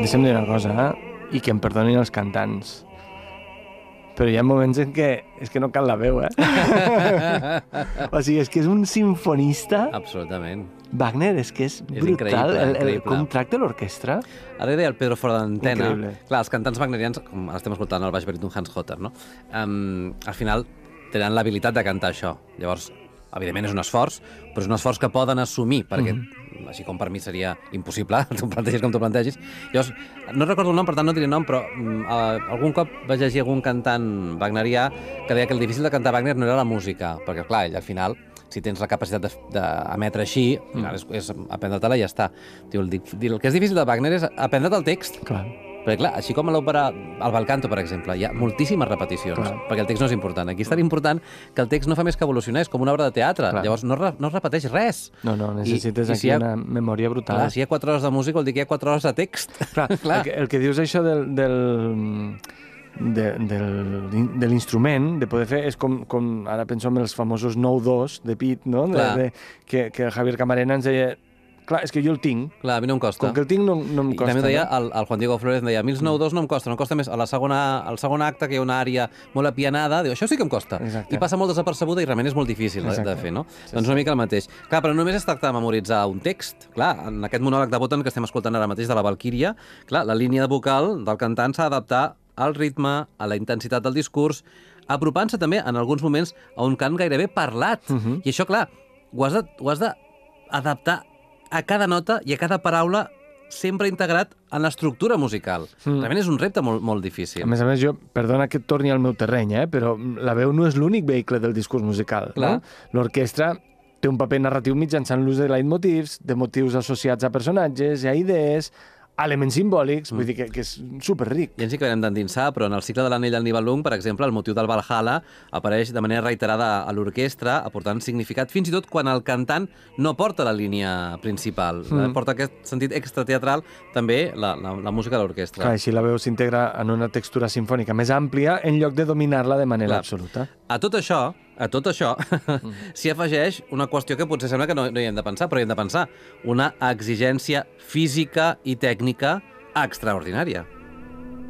deixa'm dir una cosa, i que em perdonin els cantants, però hi ha moments en què és que no cal la veu, O sigui, és que és un sinfonista. Absolutament. Wagner és que és brutal. Increïble. Com tracta l'orquestra. Ara deia el Pedro fora d'antena. Increïble. Clar, els cantants wagnerians, com ara estem escoltant el baix baríton Hans Hotter, no? Al final tenen l'habilitat de cantar això. Llavors, evidentment és un esforç, però és un esforç que poden assumir, perquè així com per mi seria impossible, tu plantegis com tu plantegis. Llavors, no recordo el nom, per tant no diré nom, però algun cop vaig llegir algun cantant wagnerià que deia que el difícil de cantar Wagner no era la música, perquè clar, ell al final, si tens la capacitat d'emetre així, és aprendre-te-la i ja està. Diu, el que és difícil de Wagner és aprendre't el text. Clar. Perquè, clar, així com a l'òpera, al Belcanto, per exemple, hi ha moltíssimes repeticions, perquè el text no és important. Aquí és tan important que el text no fa més que evolucionar, és com una obra de teatre. Clar. Llavors no es repeteix res. No, necessites aquí una memòria brutal. Clar, si hi ha 4 hores de música vol dir que hi ha 4 hores de text. Clar. El que dius això de l'instrument, de poder fer, és com ara penso en els famosos 9-2 de Pit, no? Que el Javier Camarena ens deia, clar, és que jo el tinc. Clar, a mi no em costa. Com que el tinc no em costa. I també deia, el Juan Diego Flores em deia, a mi els 9-2 no em costa més. Al segon acte, que hi ha una àrea molt apianada, diu, això sí que em costa. Exacte. I passa molt desapercebuda i realment és molt difícil de fer, no? Sí, doncs una mica el mateix. Clar, però només es tracta de memoritzar un text. Clar, en aquest monòleg de Wotan que estem escoltant ara mateix de la Valquíria, clar, la línia vocal del cantant s'ha d'adaptar al ritme, a la intensitat del discurs, apropant-se també, en alguns moments, a un cant gairebé parlat. I això, clar, ho has d'adaptar a cada nota i a cada paraula sempre integrat en l'estructura musical. Realment és un repte molt, molt difícil. A més, perdona que et torni al meu terreny, però la veu no és l'únic vehicle del discurs musical. No? L'orquestra té un paper narratiu mitjançant l'ús de leitmotivs, de motius associats a personatges i a idees, elements simbòlics, vull dir que és superric. I ens hi acabarem d'endinsar, però en el cicle de l'Anell del Nibelung, per exemple, el motiu del Valhalla apareix de manera reiterada a l'orquestra, aportant significat fins i tot quan el cantant no porta la línia principal. Porta aquest sentit extrateatral també la música de l'orquestra. Clar, així la veu s'integra en una textura sinfònica més àmplia en lloc de dominar-la de manera absoluta. A tot això, s'hi afegeix una qüestió que potser sembla que no hi hem de pensar, però hi hem de pensar. Una exigència física i tècnica extraordinària.